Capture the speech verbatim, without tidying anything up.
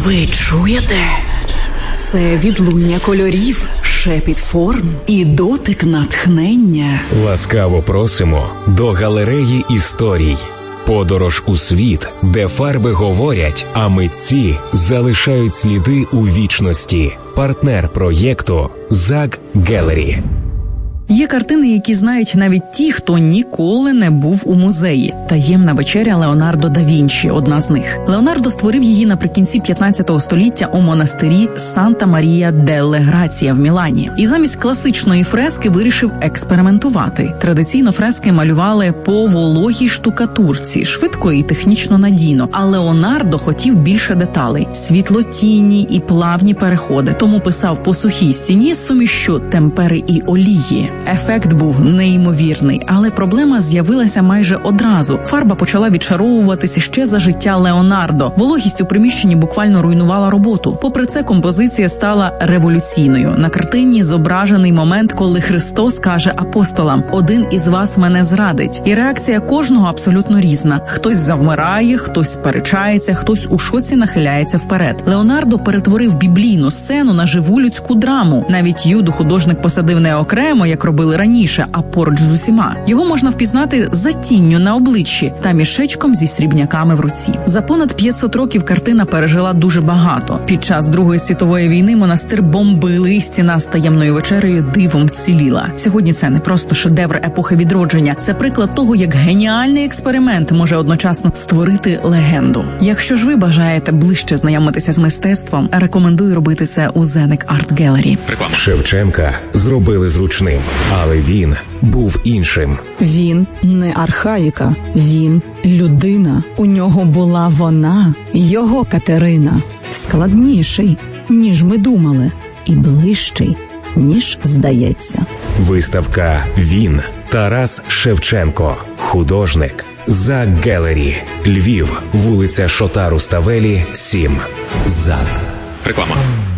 Ви чуєте? Це відлуння кольорів, шепіт форм і дотик натхнення. Ласкаво просимо до галереї історій. Подорож у світ, де фарби говорять, а митці залишають сліди у вічності. Партнер проєкту «Зак Гелері». Є картини, які знають навіть ті, хто ніколи не був у музеї. «Таємна вечеря» Леонардо да Вінчі – одна з них. Леонардо створив її наприкінці п'ятнадцятого століття у монастирі Санта-Марія-делле-Грація в Мілані. І замість класичної фрески вирішив експериментувати. Традиційно фрески малювали по вологій штукатурці, швидко і технічно надійно. А Леонардо хотів більше деталей – світло-тіні і плавні переходи. Тому писав по сухій стіні з сумішчю темпери і олії. Ефект був неймовірний, але проблема з'явилася майже одразу. Фарба почала відшаровуватися ще за життя Леонардо. Вологість у приміщенні буквально руйнувала роботу. Попри це, композиція стала революційною. На картині зображений момент, коли Христос каже апостолам: «Один із вас мене зрадить». І реакція кожного абсолютно різна. Хтось завмирає, хтось сперечається, хтось у шоці нахиляється вперед. Леонардо перетворив біблійну сцену на живу людську драму. Навіть Юду художник посадив не окремо, як робили раніше, а поруч з усіма. Його можна впізнати за тінню на обличчі та мішечком зі срібняками в руці. За понад п'ятсот років картина пережила дуже багато. Під час Другої світової війни монастир бомбили, і стіна з таємною вечерею дивом вціліла. Сьогодні це не просто шедевр епохи відродження, це приклад того, як геніальний експеримент може одночасно створити легенду. Якщо ж ви бажаєте ближче знайомитися з мистецтвом, рекомендую робити це у Зенек Арт Гелері. Шевченка зробили зручним, але він був іншим. Він не архаїка, він людина. У нього була вона, його Катерина. Складніший, ніж ми думали, і ближчий, ніж здається. Виставка «Він» Тарас Шевченко, художник. Зак Гелері, Львів, вулиця Шота Руставелі, сім. Зак. Реклама.